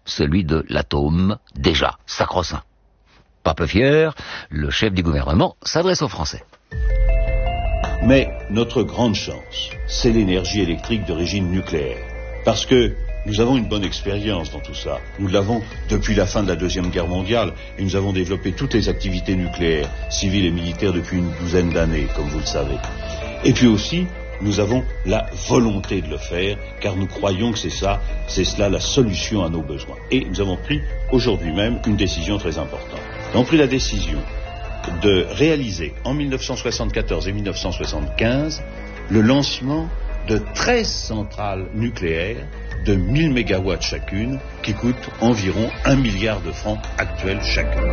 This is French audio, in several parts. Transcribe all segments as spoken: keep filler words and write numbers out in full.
celui de l'atome, déjà sacro-saint. Pas peu fier, le chef du gouvernement s'adresse aux Français. Mais notre grande chance, c'est l'énergie électrique d'origine nucléaire. Parce que nous avons une bonne expérience dans tout ça. Nous l'avons depuis la fin de la Deuxième Guerre mondiale et nous avons développé toutes les activités nucléaires, civiles et militaires depuis une douzaine d'années, comme vous le savez. Et puis aussi, nous avons la volonté de le faire, car nous croyons que c'est ça, c'est cela la solution à nos besoins. Et nous avons pris aujourd'hui même une décision très importante. Nous avons pris la décision de réaliser en mille neuf cent soixante-quatorze et mille neuf cent soixante-quinze le lancement de treize centrales nucléaires de mille mégawatts chacune, qui coûtent environ un milliard de francs actuels chacune.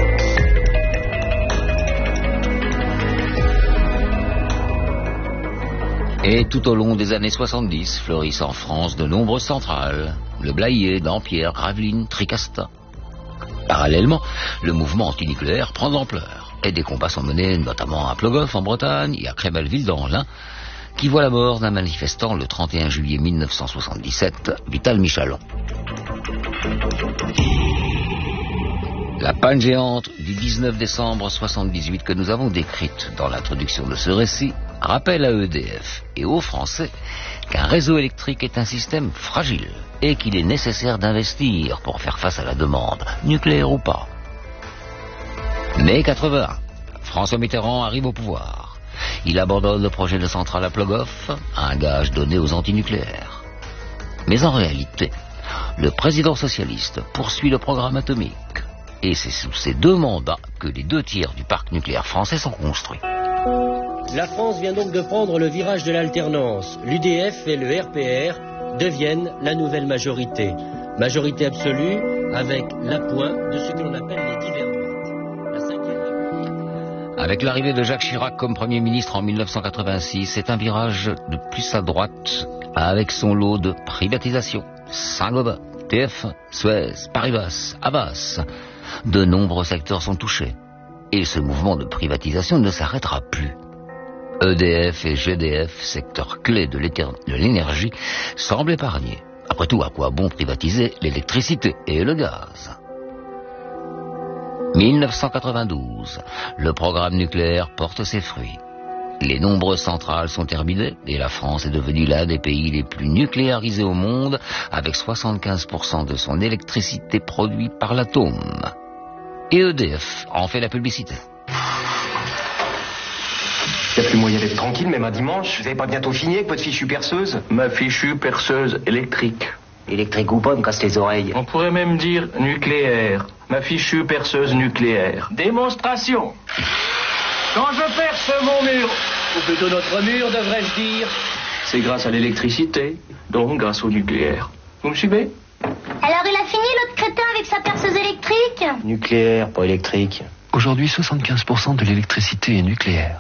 Et tout au long des années soixante-dix, fleurissent en France de nombreuses centrales. Le Blayais, Dampierre, Gravelines, Tricastin. Parallèlement, le mouvement antinucléaire prend de l'ampleur. Et des combats sont menés notamment à Plogoff en Bretagne et à Crémelville dans l'Ain, qui voit la mort d'un manifestant le trente et un juillet mille neuf cent soixante-dix-sept, Vital Michalon. La panne géante du dix-neuf décembre soixante-dix-huit que nous avons décrite dans l'introduction de ce récit rappelle à E D F et aux Français qu'un réseau électrique est un système fragile et qu'il est nécessaire d'investir pour faire face à la demande, nucléaire ou pas. mai quatre-vingt-un, François Mitterrand arrive au pouvoir. Il abandonne le projet de centrale à Plogoff, un gage donné aux antinucléaires. Mais en réalité, le président socialiste poursuit le programme atomique. Et c'est sous ces deux mandats que les deux tiers du parc nucléaire français sont construits. La France vient donc de prendre le virage de l'alternance. L'U D F et le R P R deviennent la nouvelle majorité. Majorité absolue avec l'appoint de ce que l'on appelle les divers droites. La cinquième... Avec l'arrivée de Jacques Chirac comme Premier ministre en mille neuf cent quatre-vingt-six, c'est un virage de plus à droite avec son lot de privatisation. Saint-Gobain, T F un, Suez, Paribas, Havas. De nombreux secteurs sont touchés. Et ce mouvement de privatisation ne s'arrêtera plus. E D F et G D F, secteurs clés de l'énergie, semblent épargnés. Après tout, à quoi bon privatiser l'électricité et le gaz? mille neuf cent quatre-vingt-douze, le programme nucléaire porte ses fruits. Les nombreuses centrales sont terminées et la France est devenue l'un des pays les plus nucléarisés au monde, avec soixante-quinze pour cent de son électricité produite par l'atome. Et E D F en fait la publicité. Il n'y a plus moyen d'être tranquille, même un dimanche. Vous n'avez pas bientôt fini avec votre fichue perceuse? Ma fichue perceuse électrique. Électrique ou pas, me casse les oreilles. On pourrait même dire nucléaire. Ma fichue perceuse nucléaire. Démonstration. Quand je perce mon mur, ou plutôt notre mur, devrais-je dire, c'est grâce à l'électricité, donc grâce au nucléaire. Vous me suivez? Alors il a fini l'autre crétin avec sa perceuse électrique? Nucléaire, pas électrique. Aujourd'hui, soixante-quinze pour cent de l'électricité est nucléaire.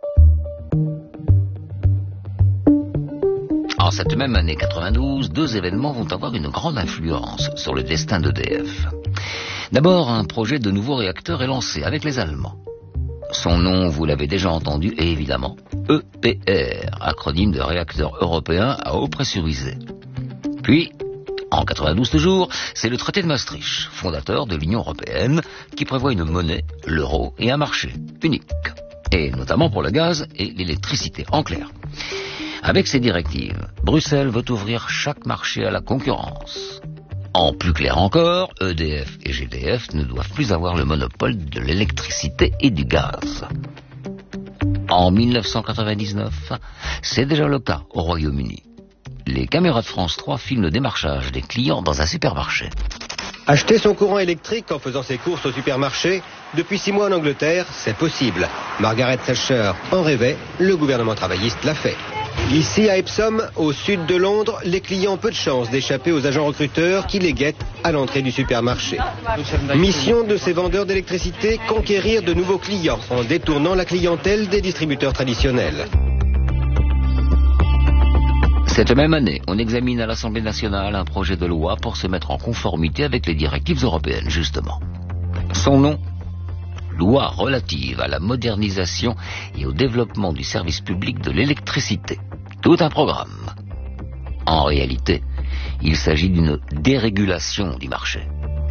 En cette même année quatre-vingt-douze, deux événements vont avoir une grande influence sur le destin d'E D F. D'abord, un projet de nouveau réacteur est lancé avec les Allemands. Son nom, vous l'avez déjà entendu, est évidemment E P R, acronyme de réacteur européen à eau pressurisée. Puis, en quatre-vingt-douze toujours, c'est le traité de Maastricht, fondateur de l'Union européenne, qui prévoit une monnaie, l'euro, et un marché unique. Et notamment pour le gaz et l'électricité, en clair. Avec ces directives, Bruxelles veut ouvrir chaque marché à la concurrence. En plus clair encore, E D F et G D F ne doivent plus avoir le monopole de l'électricité et du gaz. En mille neuf cent quatre-vingt-dix-neuf, c'est déjà le cas au Royaume-Uni. Les caméras de France trois filment le démarchage des clients dans un supermarché. Acheter son courant électrique en faisant ses courses au supermarché, depuis six mois en Angleterre, c'est possible. Margaret Thatcher en rêvait, le gouvernement travailliste l'a fait. Ici à Epsom, au sud de Londres, les clients ont peu de chance d'échapper aux agents recruteurs qui les guettent à l'entrée du supermarché. Mission de ces vendeurs d'électricité, conquérir de nouveaux clients en détournant la clientèle des distributeurs traditionnels. Cette même année, on examine à l'Assemblée nationale un projet de loi pour se mettre en conformité avec les directives européennes, justement. Son nom ? Loi relative à la modernisation et au développement du service public de l'électricité. Tout un programme. En réalité, Il s'agit d'une dérégulation du marché.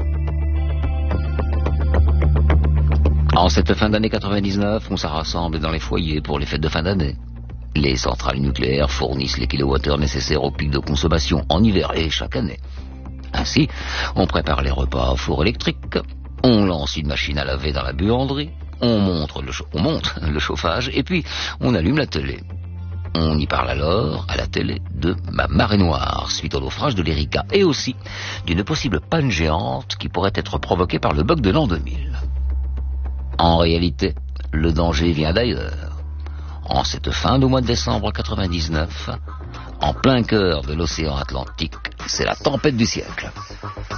En cette fin d'année quatre-vingt-dix-neuf, on se rassemble dans les foyers pour les fêtes de fin d'année. Les centrales nucléaires fournissent les kilowattheures nécessaires au pic de consommation en hiver et chaque année. Ainsi, on prépare les repas au four électrique, on lance une machine à laver dans la buanderie, on, montre le on monte le chauffage et puis on allume la télé. On y parle alors, à la télé, de ma marée noire suite au naufrage de l'Erika et aussi d'une possible panne géante qui pourrait être provoquée par le bug de l'an deux mille. En réalité, le danger vient d'ailleurs. En cette fin de mois de décembre quatre-vingt-dix-neuf, en plein cœur de l'océan Atlantique, c'est la tempête du siècle.